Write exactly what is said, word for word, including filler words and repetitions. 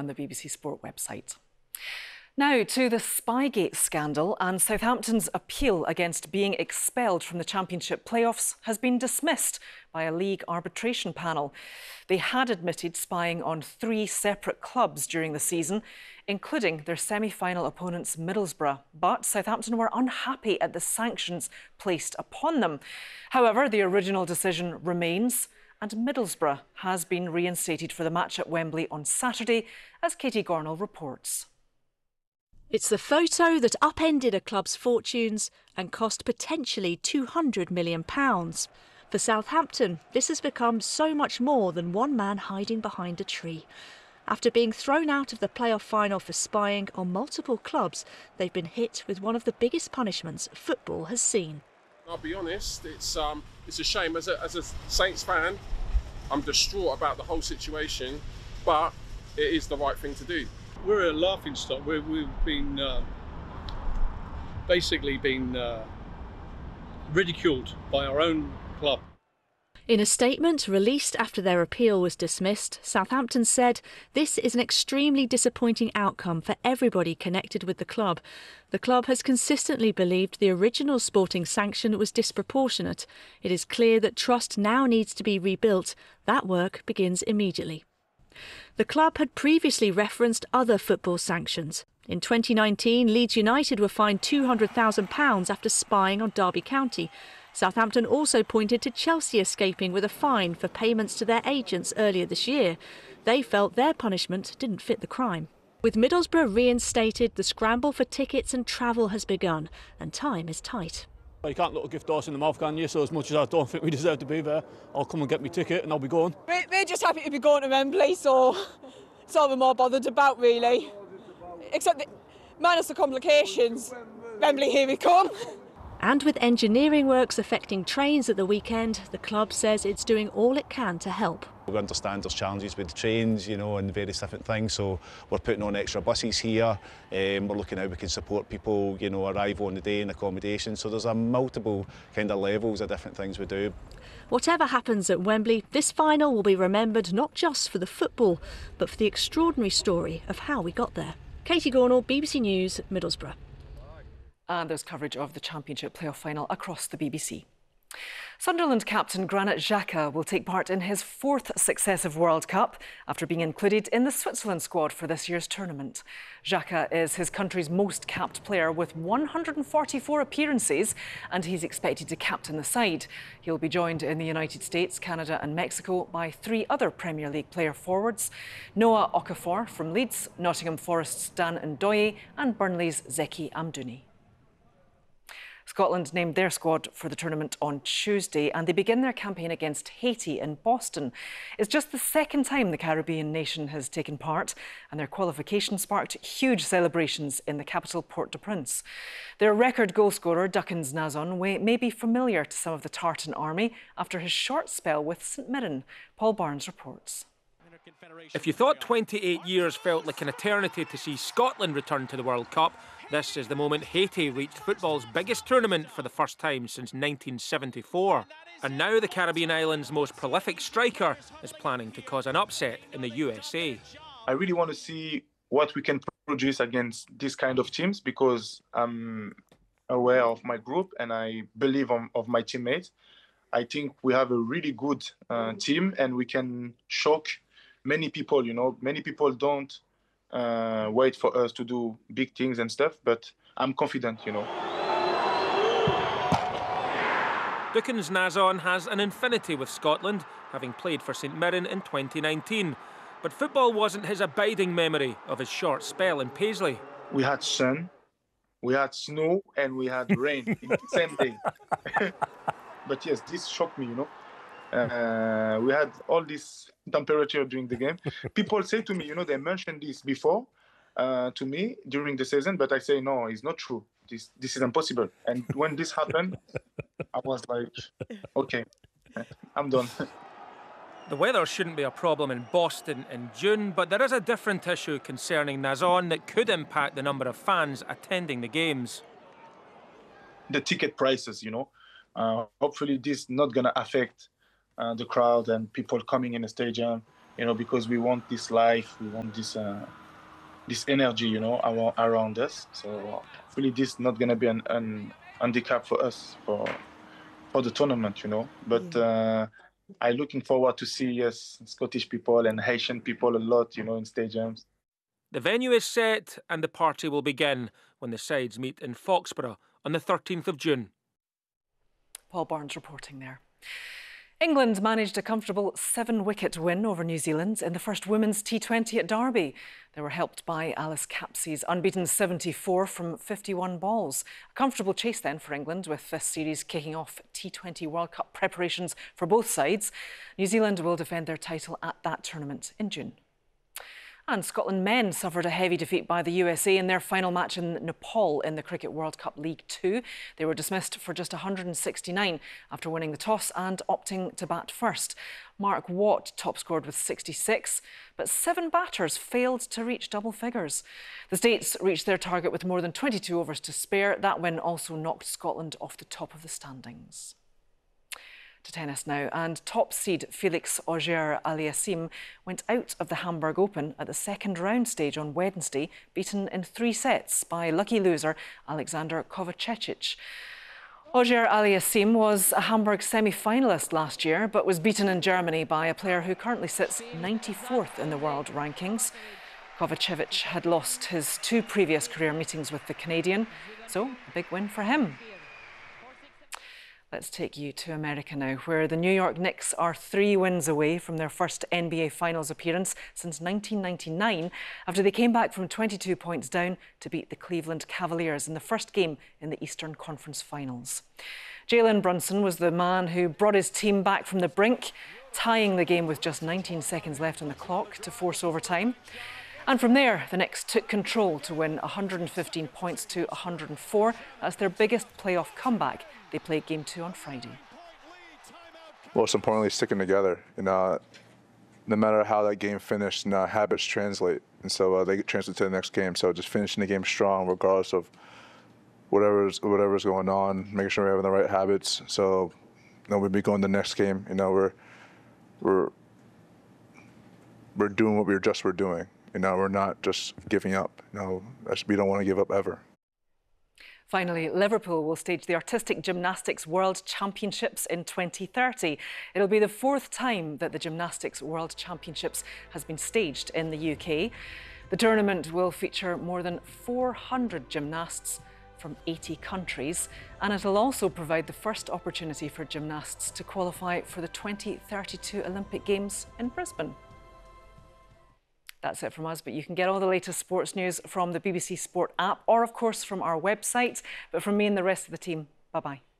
on the B B C Sport website. Now to the Spygate scandal, and Southampton's appeal against being expelled from the Championship playoffs has been dismissed by a league arbitration panel. They had admitted spying on three separate clubs during the season, including their semi-final opponents Middlesbrough, but Southampton were unhappy at the sanctions placed upon them. However, the original decision remains, and Middlesbrough has been reinstated for the match at Wembley on Saturday, as Katie Gornall reports. It's the photo that upended a club's fortunes and cost potentially two hundred million pounds. For Southampton, this has become so much more than one man hiding behind a tree. After being thrown out of the playoff final for spying on multiple clubs, they've been hit with one of the biggest punishments football has seen. I'll be honest, it's um, it's a shame. As a, as a Saints fan, I'm distraught about the whole situation, but it is the right thing to do. We're a laughing stock. We're, we've been uh, basically been uh, ridiculed by our own club. In a statement released after their appeal was dismissed, Southampton said this is an extremely disappointing outcome for everybody connected with the club. The club has consistently believed the original sporting sanction was disproportionate. It is clear that trust now needs to be rebuilt. That work begins immediately. The club had previously referenced other football sanctions. In twenty nineteen, Leeds United were fined two hundred thousand pounds after spying on Derby County. Southampton also pointed to Chelsea escaping with a fine for payments to their agents earlier this year. They felt their punishment didn't fit the crime. With Middlesbrough reinstated, the scramble for tickets and travel has begun, and time is tight. You can't look a gift horse in the mouth, can you? So as much as I don't think we deserve to be there, I'll come and get my ticket and I'll be going. We're, we're just happy to be going to Wembley, so it's all we're more bothered about, really. Except that, minus the complications, Wembley, here we come. And with engineering works affecting trains at the weekend, the club says it's doing all it can to help. We understand there's challenges with the trains, you know, and various different things, so we're putting on extra buses here. Um, we're looking how we can support people, you know, arrive on the day and accommodation. So there's a multiple kind of levels of different things we do. Whatever happens at Wembley, this final will be remembered not just for the football, but for the extraordinary story of how we got there. Katie Gornall, B B C News, Middlesbrough. And there's coverage of the Championship playoff final across the B B C. Sunderland captain Granit Xhaka will take part in his fourth successive World Cup after being included in the Switzerland squad for this year's tournament. Xhaka is his country's most capped player with one hundred forty-four appearances, and he's expected to captain the side. He'll be joined in the United States, Canada and Mexico by three other Premier League player forwards: Noah Okafor from Leeds, Nottingham Forest's Dan Ndoye and Burnley's Zeki Amdouni. Scotland named their squad for the tournament on Tuesday, and they begin their campaign against Haiti in Boston. It's just the second time the Caribbean nation has taken part, and their qualification sparked huge celebrations in the capital, Port-au-Prince. Their record goalscorer, Duckens Nazon, may be familiar to some of the Tartan army after his short spell with St Mirren. Paul Barnes reports. If you thought twenty-eight years felt like an eternity to see Scotland return to the World Cup, this is the moment Haiti reached football's biggest tournament for the first time since nineteen seventy-four. And now the Caribbean island's most prolific striker is planning to cause an upset in the U S A. I really want to see what we can produce against this kind of teams, because I'm aware of my group and I believe on, of my teammates. I think we have a really good uh, team, and we can shock many people. You know, many people don't uh, wait for us to do big things and stuff, but I'm confident, you know. Duckens Nazon has an infinity with Scotland, having played for St Mirren in twenty nineteen. But football wasn't his abiding memory of his short spell in Paisley. We had sun, we had snow, and we had rain in the same day. But yes, this shocked me, you know. Uh, we had all this temperature during the game. People say to me, you know, they mentioned this before uh, to me during the season, but I say, no, it's not true. This this is impossible. And when this happened, I was like, okay, I'm done. The weather shouldn't be a problem in Boston in June, but there is a different issue concerning Nazon that could impact the number of fans attending the games. The ticket prices, you know. Uh, hopefully this is not going to affect uh, the crowd and people coming in the stadium. you know, because we want this life, we want this uh, this energy, you know, around, around us. So really, this is not gonna be an, an handicap for us for for the tournament, you know. But uh, I'm looking forward to see yes Scottish people and Haitian people a lot, you know, in stadiums. The venue is set and the party will begin when the sides meet in Foxborough on the thirteenth of June. Paul Barnes reporting there. England managed a comfortable seven-wicket win over New Zealand in the first women's T twenty at Derby. They were helped by Alice Capsey's unbeaten seventy-four from fifty-one balls. A comfortable chase then for England, with this series kicking off T twenty World Cup preparations for both sides. New Zealand will defend their title at that tournament in June. And Scotland men suffered a heavy defeat by the U S A in their final match in Nepal in the Cricket World Cup League Two. They were dismissed for just one hundred sixty-nine after winning the toss and opting to bat first. Mark Watt top scored with sixty-six, but seven batters failed to reach double figures. The States reached their target with more than twenty-two overs to spare. That win also knocked Scotland off the top of the standings. To tennis now, and top seed Felix Auger-Aliassime went out of the Hamburg Open at the second round stage on Wednesday, beaten in three sets by lucky loser Alexander Kovacevic. Auger-Aliassime was a Hamburg semi-finalist last year, but was beaten in Germany by a player who currently sits ninety-fourth in the world rankings. Kovacevic had lost his two previous career meetings with the Canadian, so a big win for him. Let's take you to America now, where the New York Knicks are three wins away from their first N B A Finals appearance since nineteen ninety-nine, after they came back from twenty-two points down to beat the Cleveland Cavaliers in the first game in the Eastern Conference Finals. Jalen Brunson was the man who brought his team back from the brink, tying the game with just nineteen seconds left on the clock to force overtime. And from there, the Knicks took control to win one hundred fifteen points to one hundred four. That's their biggest playoff comeback. They played game two on Friday. Most importantly, sticking together. You know, no matter how that game finished, you know, habits translate, and so uh, they translate to the next game. So just finishing the game strong, regardless of whatever's whatever's going on, making sure we're having the right habits. So, you know, we'll be going to the next game. You know, we're we're we're doing what we were just were doing. You know, we're not just giving up. You know, we don't want to give up ever. Finally, Liverpool will stage the Artistic Gymnastics World Championships in twenty thirty. It'll be the fourth time that the Gymnastics World Championships has been staged in the U K. The tournament will feature more than four hundred gymnasts from eighty countries, and it'll also provide the first opportunity for gymnasts to qualify for the twenty thirty-two Olympic Games in Brisbane. That's it from us, but you can get all the latest sports news from the B B C Sport app or, of course, from our website. But from me and the rest of the team, bye-bye.